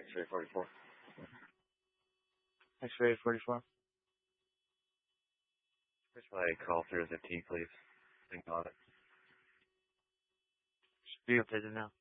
X-ray 44. X-ray 44. Push my call through as a T, please. Think on it. Should be updated now.